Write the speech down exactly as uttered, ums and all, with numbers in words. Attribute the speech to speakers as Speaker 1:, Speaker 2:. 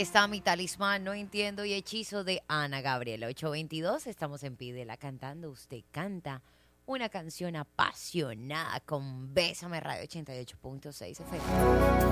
Speaker 1: está mi talismán, no entiendo y hechizo de Ana Gabriela. ocho veintidós, estamos en Pídela Cantando. Usted canta una canción apasionada con Bésame Radio ochenta y ocho punto seis F M.